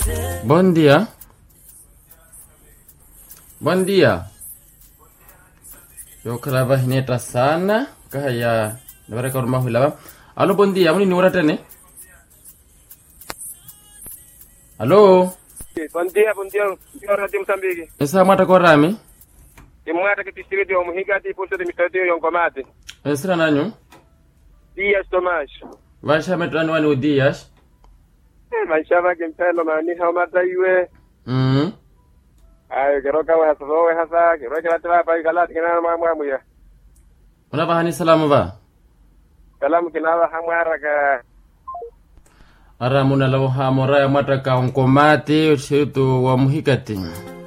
Bom dia. Bom dia. Yo kraba hineta sana kaya dabara ka urma hulaba. Allo bom dia, muni ni tene. Allo. Bom dia. Yo radio Msambiki. Esa mata ko rami. Imwata ke distrito yo muhigati posto de mistatio yo komate. Esra nanyo. Dias Tomás. Vasha metrani wani Dias. Manchava que mpelo mani hamata iwe. Ay keroka wa sawo hasa keroka latwa pa galat kina mamwa ya. Una bahani salamu ba. Kalamu kinawa hamwara ka Aramuna lawo hamora ya mata ka onkomate chetu wa muhikati.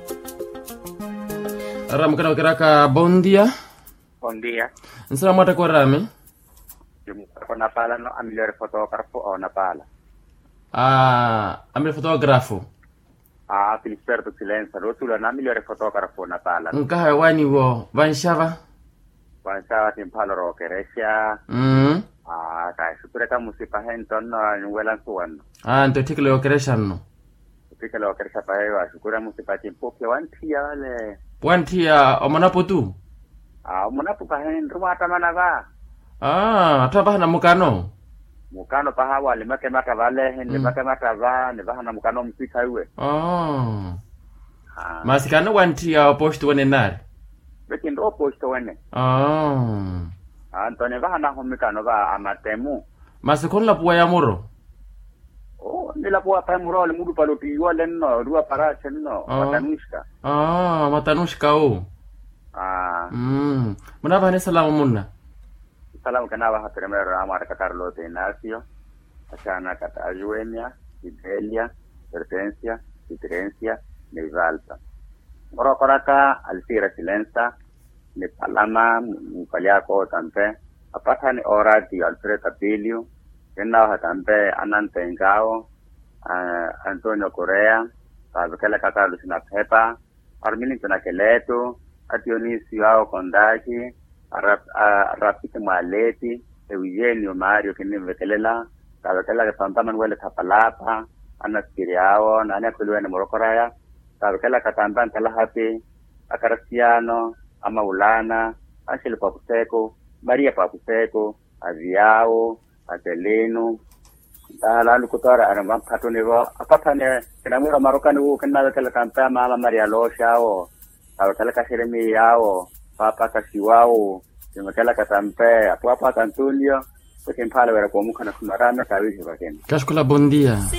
Aram kana kiraka bom dia. Bom dia. Nsala mata ko rami. Ko napala no amilore fotografo o napala. Ambil fotografu. Filiberto Silenza, rotula na migliore fotografo napala. Nkaha wani wo vanshava. Vanshava timpalo ro keresha. Kai supreta musipa henton no welan suwan. Nto tiklo keresha no. Tiklo keresha pa hewa sukura musipa timpo ke wantia wale. Wantia omanapo tu. Omanapo pa hen rumata manava. Ataba na mukano. Mukano pahawa limake mata vale hen limake mata va ne bahana mukano mpika iwe. Masikano wantia posto wenenari. Beki ndo posto wene. Antone bahana homikano va amatemu. Masikon la puwa ya muro. Nila puwa pa muro le mudu paloti wale no rua para chenno matanushka. Matanushka o. Muna bahane salamu munna. Salamu kanawa primero amar ka Carlos Ignacio, achana kata Ayuenia, Idelia, Pertenencia, Nevalta. Oro koraka Alfira Silenza, ne Palama, Paliaco tampe, apata ni ora di Alfredo Abilio, kenawa tampe Anante Ngao, Antonio Correa, Pablo Carlos Napepa, Armini Tunakeleto, Dionisio Kondaki, Rapite Maleti, Eugenio Mario Kinivekelela, Tabakela Santa Manuel Tapalapa, Ana Spiriao, Nana Kuluen Morocoraya, Tabakela Catamban Talahati, Acarciano, Amaulana, Angel Papuseco, Maria Papuseco, Aviao, Adelino, la locutora Aramam Catonivo, Apatane, Kenamura Marocano, Kenavakela Campa, Mama Maria Losha, Tabakela Casiremiao, Papa Kasiwao, Makala Katampe, Papa Antonio, porque en Palo era como una kumarana, cabeza, Cascola, bom dia.